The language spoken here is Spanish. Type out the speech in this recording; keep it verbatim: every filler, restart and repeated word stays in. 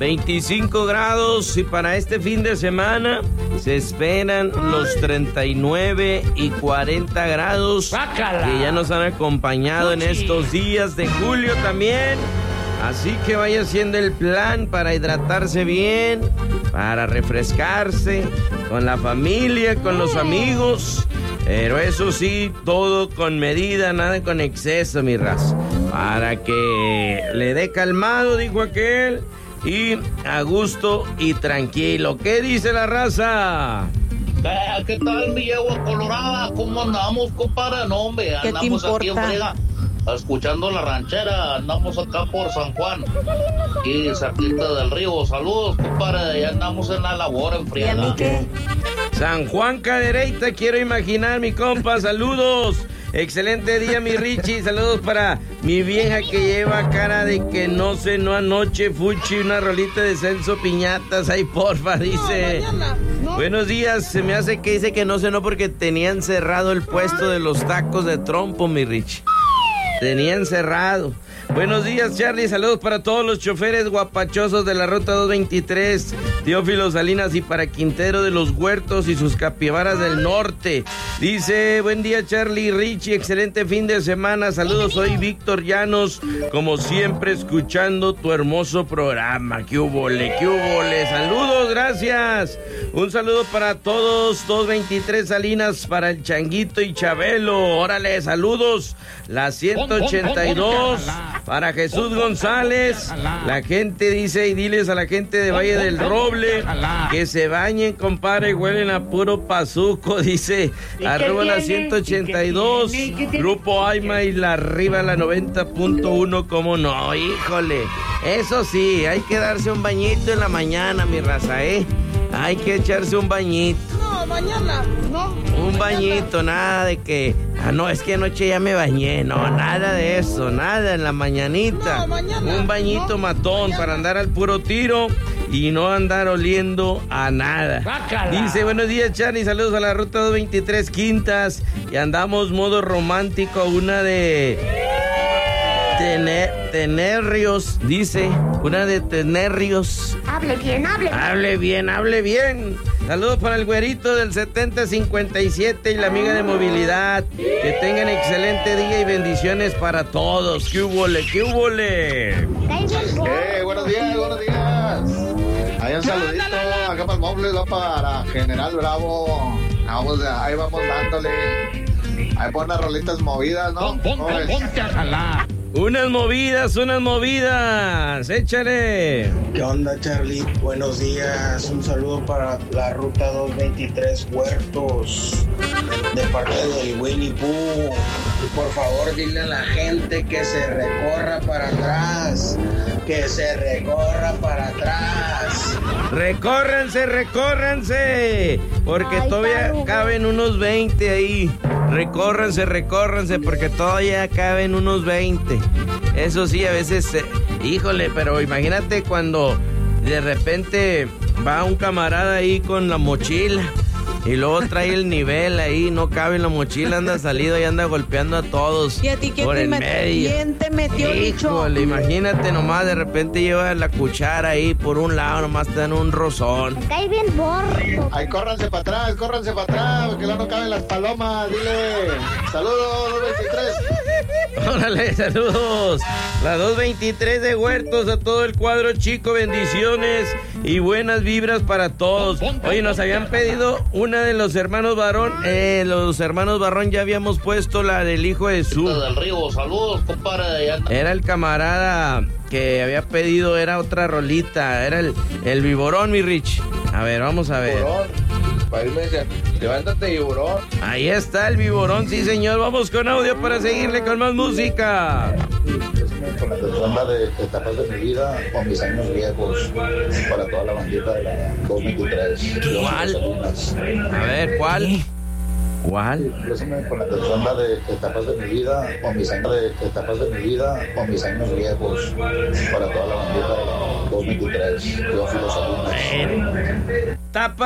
veinticinco grados y para este fin de semana se esperan los treinta y nueve y cuarenta grados que ya nos han acompañado en estos días de julio también. Así que vaya haciendo el plan para hidratarse bien, para refrescarse con la familia, con los amigos. Pero eso sí, todo con medida, nada con exceso, mi raza. Para que le dé calmado, dijo aquel, y a gusto y tranquilo. ¿Qué dice la raza? Eh, ¿Qué tal, mi yegua colorada? ¿Cómo andamos, compadre? No, hombre, andamos aquí en friega, escuchando la ranchera. Andamos acá por San Juan, aquí cerquita del río. Saludos, compadre, ya andamos en la labor en friega. San Juan Cadereyta, quiero imaginar, mi compa. Saludos. Excelente día, mi Richie. Saludos para mi vieja que lleva cara de que no cenó anoche. Fuchi, una rolita de Celso Piñatas. Ay, porfa, dice. No, mañana, no. Buenos días. Se me hace que dice que no cenó porque tenían cerrado el puesto de los tacos de trompo, mi Richie. Tenían cerrado. Buenos días, Charlie. Saludos para todos los choferes guapachosos de la ruta dos veintitrés, Teófilo Salinas, y para Quintero de los Huertos y sus capibaras del norte. Dice, buen día, Charlie, Richie, excelente fin de semana. Saludos, soy Víctor Llanos, como siempre, escuchando tu hermoso programa. ¡Qué hubole, qué hubole! Saludos, gracias. Un saludo para todos, dos veintitrés Salinas, para el Changuito y Chabelo. Órale, saludos. La ciento ochenta y dos. Para Jesús González, la gente dice, y diles a la gente de Valle del Roble que se bañen, compadre, huelen a puro pazuco, dice, arroba la ciento ochenta y dos, Grupo Aima y la arriba la noventa punto uno, como no, híjole, eso sí, hay que darse un bañito en la mañana, mi raza, ¿eh? Hay que echarse un bañito. No, mañana, no. Un bañito, nada de que, ah, no, es que anoche ya me bañé, no, nada de eso, nada en la mañanita. No, mañana, un bañito no, matón mañana. Para andar al puro tiro y no andar oliendo a nada. Bácala. Dice, buenos días, Charlie, saludos a la ruta dos veintitrés Quintas y andamos modo romántico, una de... Tener, tenerrios, dice, una de tenerrios. Hable bien, hable bien. Hable bien, hable bien. Saludos para el güerito del setenta cincuenta y siete y la amiga de movilidad. Que tengan excelente día y bendiciones para todos. ¡Qué hubole, qué hubole! Eh, buenos días, buenos días. Hay un saludito acá para el Mobles, va para General Bravo. Vamos, ahí vamos dándole. Ahí pon unas rolitas movidas, ¿no? Ponte, ponte a jalar. Unas movidas, unas movidas, échale. ¿Qué onda, Charlie? Buenos días, un saludo para la ruta dos veintitrés Huertos, de parte del Winnie Pooh. Y por favor, dile a la gente que se recorra para atrás, que se recorra para atrás. Recórranse, recórranse, porque Ay, todavía tarugo. Caben unos veinte ahí. Recórranse, recórranse, porque todavía caben unos veinte. Eso sí, a veces, eh, híjole, pero imagínate cuando de repente va un camarada ahí con la mochila y luego trae el nivel ahí, no cabe en la mochila, anda salido y anda golpeando a todos. ¿Y a ti quién por te, el met- medio. ¿quién te metió, bicho? Híjole, imagínate nomás, de repente lleva la cuchara ahí por un lado, nomás te dan un rozón. Me cae bien borro. Ay, córranse para atrás, córranse para atrás, porque ya no caben las palomas, dile. Saludos, dos veintitrés. Órale, saludos. La dos veintitrés de Huertos, a todo el cuadro chico, bendiciones y buenas vibras para todos. Oye, nos habían pedido una de los hermanos Barón, eh, los hermanos Barrón ya habíamos puesto la del hijo de su. Del río, saludos, compadre. Era el camarada que había pedido, era otra rolita, era el, el Viborón, mi Rich. A ver, vamos a ver. Viborón. Para irme decía, levántate, Viborón. Ahí está el Viborón, sí señor. Vamos con audio para seguirle con más música. Con la persona de etapas de mi vida, con mis años viejos, para toda la bandita de la dos veintitrés. ¿Cuál? A ver, ¿cuál? ¿Cuál? Inclusive con la persona de etapas de mi vida, con mis años de etapas de mi vida, con mis años viejos, para toda la bandita de la dos veintitrés. Teófilo Salinas. Tapa